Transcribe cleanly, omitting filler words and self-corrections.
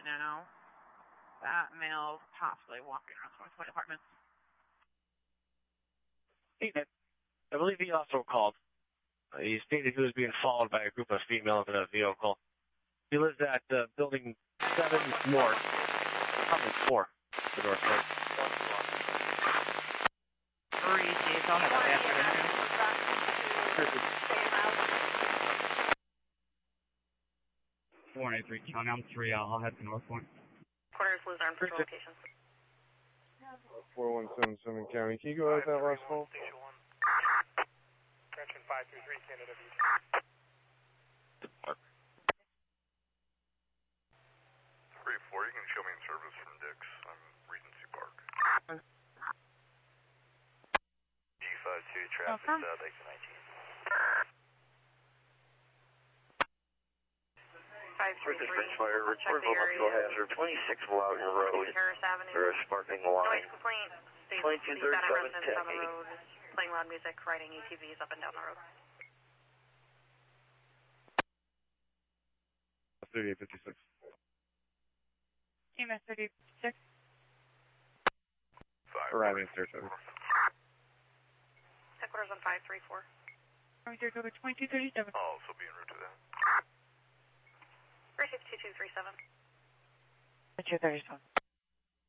now. That male possibly walking around the Northpoint Apartments. I believe he also called. He stated he was being followed by a group of females in a vehicle. He lives at building 7 North, probably 4, the North Point. 3 Gs, I'll have that after 483 County, I'm 3, I'll head to North Point. Quarters Luzerne patrol location. 4177 County, can you go out that last call? Attention 523 Canada Beach. 3-4, you can show me in service from Dix. I'm Regency Park. G52 traffic south exit 19. 533. French fire, report multiple hazard, 26 Loudon Road. Harris Avenue. There is sparking line. Noise complaint. 2237 residents on the Techie. road, playing loud music, riding ATVs up and down the road. 3856. EMS 36. Arriving at Sarasota. Headquarters on 534. Going to over 2237. I'll also be en route to that. 362237. 2237.